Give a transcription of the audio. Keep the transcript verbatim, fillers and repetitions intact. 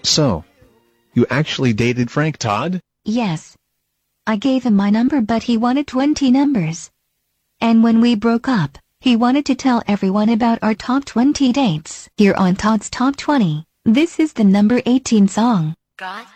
So, you actually dated Frank Todd? Yes. I gave him my number, but he wanted twenty numbers. And when we broke up, he wanted to tell everyone about our top twenty dates. Here on Todd's Top twenty, this is the number eighteen song. God